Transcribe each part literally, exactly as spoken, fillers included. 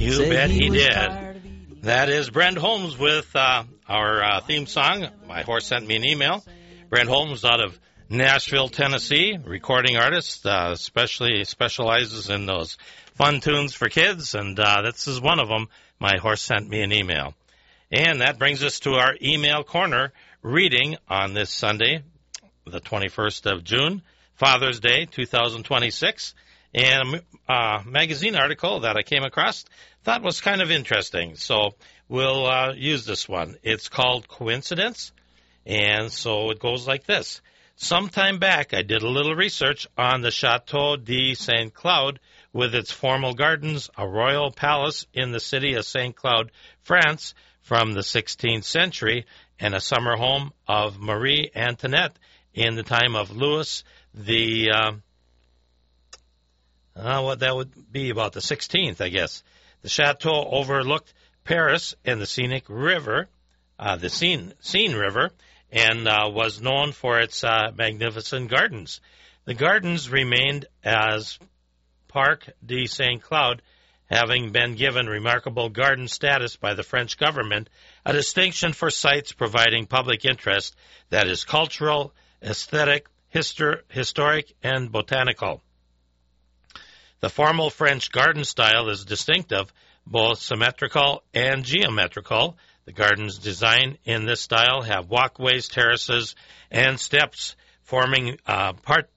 You bet he did. That is Brent Holmes with uh, our uh, theme song. My horse sent me an email. Brent Holmes out of Nashville, Tennessee, recording artist, uh, especially specializes in those fun tunes for kids, and uh, this is one of them. My horse sent me an email. And that brings us to our email corner reading on this Sunday, the twenty-first of June, Father's Day, two thousand twenty-six, and a uh, magazine article that I came across thought was kind of interesting. So we'll uh, use this one. It's called Coincidence, and so it goes like this. Sometime back, I did a little research on the Chateau de Saint Cloud with its formal gardens, a royal palace in the city of Saint Cloud, France, from the sixteenth century, and a summer home of Marie Antoinette in the time of Louis the, uh, uh, what that would be about the sixteenth, I guess. The chateau overlooked Paris and the scenic river, uh, the Seine, Seine River, and uh, was known for its uh, magnificent gardens. The gardens remained as Parc de Saint Cloud, having been given remarkable garden status by the French government, a distinction for sites providing public interest that is cultural, aesthetic, histor- historic, and botanical. The formal French garden style is distinctive, both symmetrical and geometrical. The gardens designed in this style have walkways, terraces, and steps forming uh, part-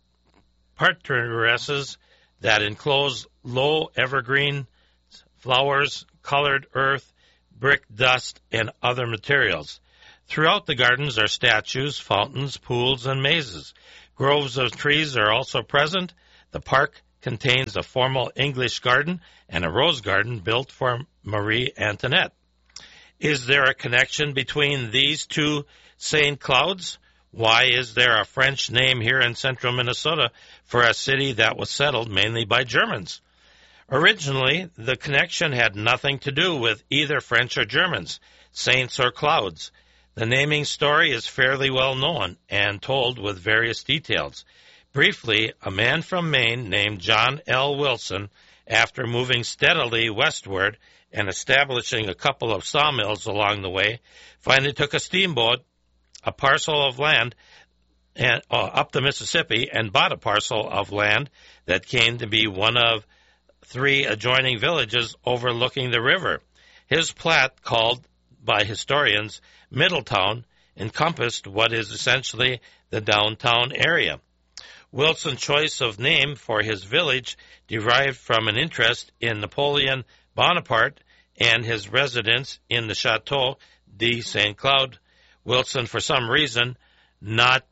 parterres that enclose low evergreen flowers, colored earth, brick dust, and other materials. Throughout the gardens are statues, fountains, pools, and mazes. Groves of trees are also present. The park contains a formal English garden and a rose garden built for Marie Antoinette. Is there a connection between these two Saint Clouds? Why is there a French name here in central Minnesota for a city that was settled mainly by Germans? Originally, the connection had nothing to do with either French or Germans, saints or clouds. The naming story is fairly well known and told with various details. Briefly, a man from Maine named John L. Wilson, after moving steadily westward and establishing a couple of sawmills along the way, finally took a steamboat, a parcel of land, and uh, up the Mississippi, and bought a parcel of land that came to be one of three adjoining villages overlooking the river. His plat, called by historians Middletown, encompassed what is essentially the downtown area. Wilson's choice of name for his village derived from an interest in Napoleon Bonaparte and his residence in the Chateau de Saint Cloud. Wilson, for some reason, not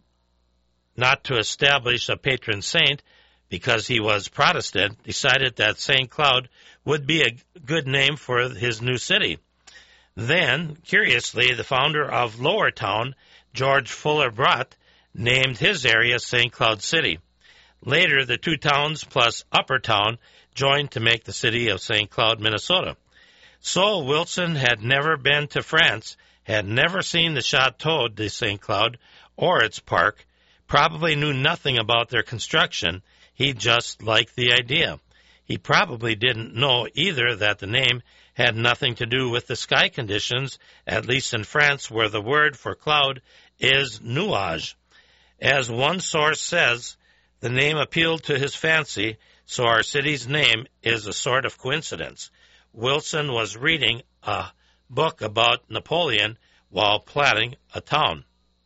not to establish a patron saint because he was Protestant, decided that Saint Cloud would be a good name for his new city. Then, curiously, the founder of Lowertown, George Fuller Brott, named his area Saint Cloud City. Later, the two towns plus Uppertown joined to make the city of Saint Cloud, Minnesota. So Wilson had never been to France, had never seen the Chateau de Saint Cloud or its park, probably knew nothing about their construction. He just liked the idea. He probably didn't know either that the name had nothing to do with the sky conditions, at least in France, where the word for cloud is nuage. As one source says, the name appealed to his fancy, so our city's name is a sort of coincidence. Wilson was reading a book about Napoleon while platting a town.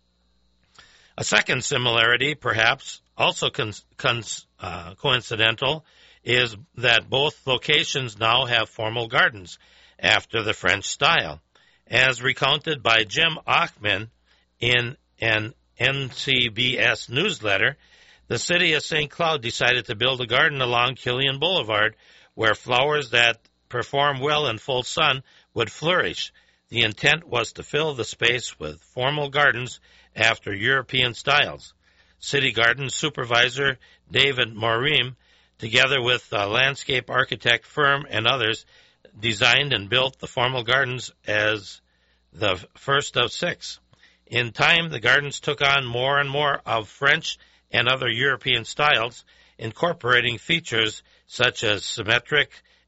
A second similarity, perhaps also con- con- uh, coincidental, is that both locations now have formal gardens after the French style. As recounted by Jim Achman in an N C B S newsletter, the city of Saint Cloud decided to build a garden along Killian Boulevard where flowers that perform well in full sun would flourish. The intent was to fill the space with formal gardens after European styles. City Garden supervisor David Morim, together with a landscape architect firm and others, designed and built the formal gardens as the first of six. In time, the gardens took on more and more of French and other European styles, incorporating features such as symmetric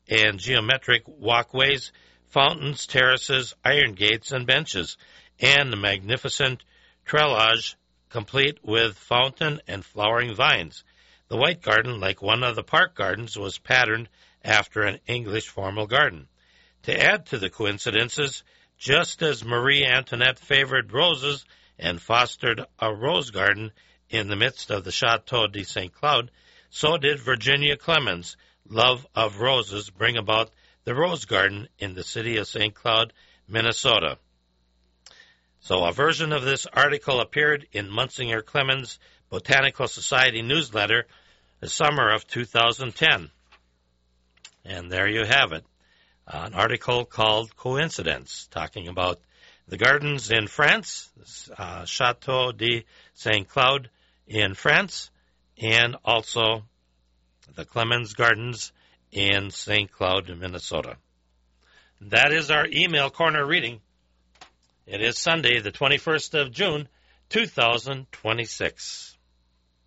and geometric walkways, fountains, terraces, iron gates, and benches, and the magnificent treillage complete with fountain and flowering vines. The White Garden, like one of the park gardens, was patterned after an English formal garden. To add to the coincidences, just as Marie Antoinette favored roses and fostered a rose garden in the midst of the Chateau de Saint Cloud, so did Virginia Clemens' love of roses bring about the Rose Garden in the city of Saint Cloud, Minnesota. So a version of this article appeared in Monsignor Clemens' Botanical Society newsletter the summer of two thousand ten. And there you have it, an article called Coincidence, talking about the gardens in France, uh, Chateau de Saint Cloud in France, and also the Clemens Gardens in Saint Cloud, Minnesota. That is our email corner reading. It is Sunday, the twenty-first of June, two thousand twenty-six.